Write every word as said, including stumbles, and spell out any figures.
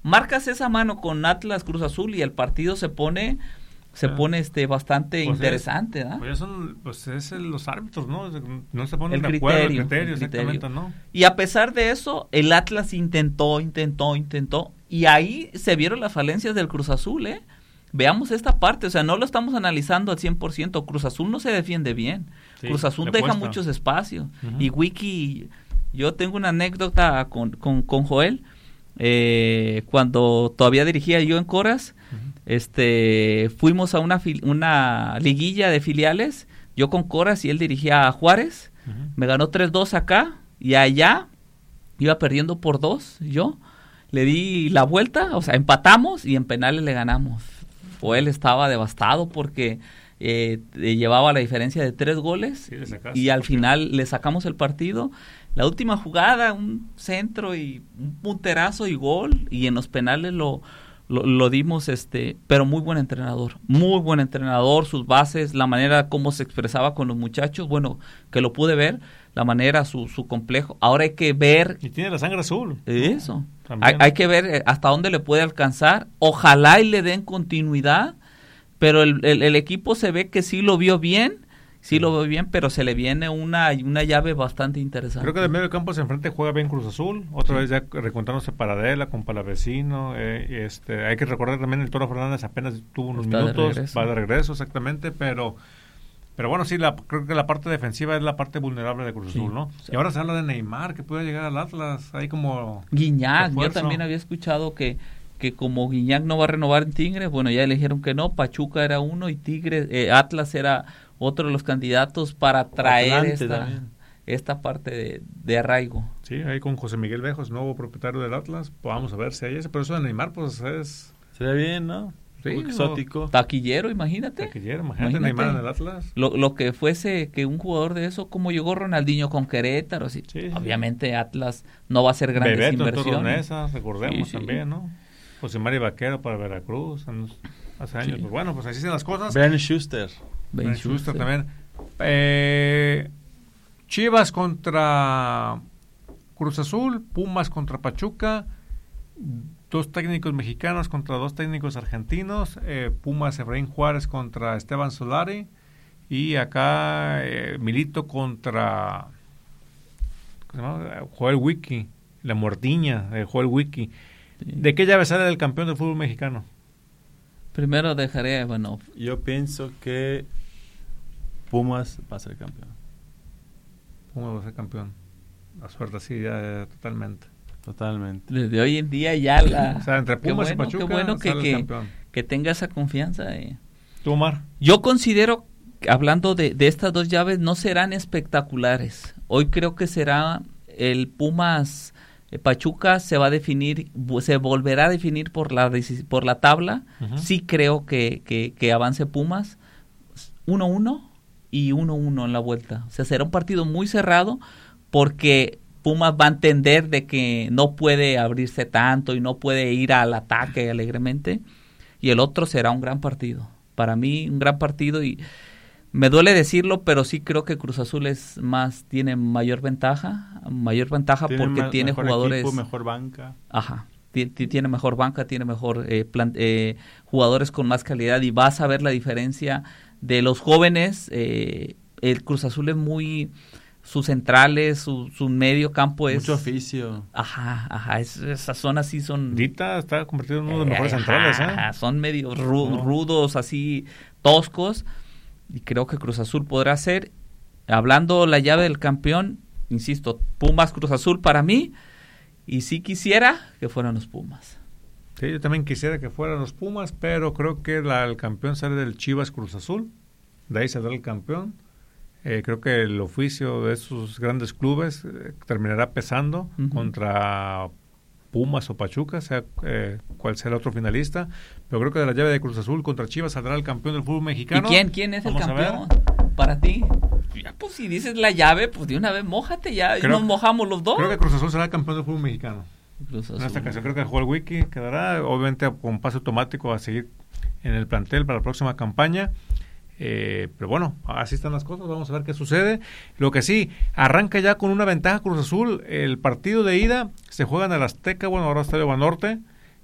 marcas esa mano con Atlas Cruz Azul y el partido se pone se ah. pone este bastante pues interesante, ¿no? Pues son pues es el, los árbitros, ¿no? No se ponen el de criterio, acuerdo el criterio, el exactamente, criterio. ¿no? Y a pesar de eso, el Atlas intentó, intentó, intentó y ahí se vieron las falencias del Cruz Azul, ¿eh? Veamos esta parte, o sea, no lo estamos analizando al cien por ciento. Cruz Azul no se defiende bien. Sí, Cruz Azul deja cuesta. muchos espacios. Uh-huh. Y Wiki, yo tengo una anécdota con, con, con Joel, eh, cuando todavía dirigía yo en Coras, uh-huh. este, fuimos a una, fil- una liguilla de filiales, yo con Coras y él dirigía a Juárez, uh-huh. me ganó tres dos acá, y allá iba perdiendo por dos, yo le di la vuelta, o sea, empatamos y en penales le ganamos. Joel estaba devastado porque eh, llevaba la diferencia de tres goles sí, y al final le sacamos el partido. La última jugada, un centro y un punterazo y gol, y en los penales lo, lo, lo dimos, este, pero muy buen entrenador, muy buen entrenador, sus bases, la manera como se expresaba con los muchachos, bueno, que lo pude ver, la manera, su, su complejo. Ahora hay que ver... Y tiene la sangre azul. Eso. Hay, hay que ver hasta dónde le puede alcanzar. Ojalá y le den continuidad, pero el, el, el equipo se ve que sí lo vio bien, sí lo vio bien, pero se le viene una, una llave bastante interesante. Creo que de medio campo hacia enfrente juega bien Cruz Azul, otra sí. vez ya recontándose Paradela con Palavecino, eh, este, hay que recordar también el Toro Fernández apenas tuvo unos Está minutos, de va de regreso exactamente, pero... Pero bueno, sí, la, creo que la parte defensiva es la parte vulnerable de Cruz Azul, sí, ¿no? Sí. Y ahora se habla de Neymar, que puede llegar al Atlas, ahí como... Guiñac, yo también había escuchado que, que como Guiñac no va a renovar en Tigres, bueno, ya le dijeron que no, Pachuca era uno y Tigres, eh, Atlas era otro de los candidatos para traer esta, esta parte de, de arraigo. Sí, ahí con José Miguel Bejos, nuevo propietario del Atlas, pues vamos a ver si hay ese, pero eso de Neymar, pues es... Se ve bien, ¿no? Sí, exótico. No, taquillero, imagínate. Taquillero, imagínate, imagínate Neymar en el Atlas. Lo, lo que fuese que un jugador de eso, como llegó Ronaldinho con Querétaro, así, sí, sí. Obviamente Atlas no va a hacer grandes Bebeto inversiones. En recordemos sí, sí. también, ¿no? José María Vaquero para Veracruz en, hace años. Sí. Pues bueno, pues así son las cosas. Ben Schuster. Ben, ben Schuster, Schuster también. Eh, Chivas contra Cruz Azul, Pumas contra Pachuca. Dos técnicos mexicanos contra dos técnicos argentinos, eh, Pumas Efraín Juárez contra Esteban Solari, y acá eh, Milito contra ¿cómo se llama? Joel Wiki, la muertiña de Joel Wiki. Sí. ¿De qué llave sale el campeón del fútbol mexicano? Primero dejaré a Ivanov. Yo pienso que Pumas va a ser campeón. Pumas va a ser campeón. La suerte sí, ya totalmente. Totalmente. Desde hoy en día ya la... O sea, entre Pumas bueno, y Pachuca qué bueno que, que, campeón. que tenga esa confianza. Eh. ¿Tú, Omar? Yo considero, hablando de, de estas dos llaves, no serán espectaculares. Hoy creo que será el Pumas eh, Pachuca, se va a definir, se volverá a definir por la, por la tabla. Uh-huh. Sí creo que, que, que avance Pumas. uno uno y uno uno en la vuelta. O sea, será un partido muy cerrado porque... Pumas va a entender de que no puede abrirse tanto y no puede ir al ataque alegremente, y el otro será un gran partido. Para mí un gran partido, y me duele decirlo, pero sí creo que Cruz Azul es más, tiene mayor ventaja, mayor ventaja tiene porque ma- tiene mejor jugadores, equipo, mejor banca. Ajá, t- t- tiene mejor banca, tiene mejor eh, plan- eh, jugadores con más calidad, y vas a ver la diferencia de los jóvenes. Eh, el Cruz Azul es muy... sus centrales, su, su medio campo es... Mucho oficio. Ajá, ajá, es, esas zonas sí son... Dita está convertido en uno de los mejores ajá, centrales, ¿eh? Ajá, son medio ru- no. rudos, así, toscos, y creo que Cruz Azul podrá ser. Hablando la llave del campeón, insisto, Pumas Cruz Azul para mí, y sí quisiera que fueran los Pumas. Sí, yo también quisiera que fueran los Pumas, pero creo que la, el campeón sale del Chivas Cruz Azul, de ahí saldrá el campeón. Eh, creo que el oficio de esos grandes clubes eh, terminará pesando uh-huh. contra Pumas o Pachuca, sea eh, cual sea el otro finalista, pero creo que de la llave de Cruz Azul contra Chivas saldrá el campeón del fútbol mexicano. ¿Y quién, quién es Vamos el campeón para ti? Ya, pues si dices la llave, pues de una vez mójate, ya creo, nos mojamos los dos. Creo que Cruz Azul será el campeón del fútbol mexicano. Cruz Azul. En esta ocasión creo que el Joel Wiki quedará, obviamente con pase automático a seguir en el plantel para la próxima campaña. Eh, pero bueno, así están las cosas, vamos a ver qué sucede. Lo que sí, arranca ya con una ventaja Cruz Azul. El partido de ida se juega en el Azteca, bueno, ahora Estadio Banorte.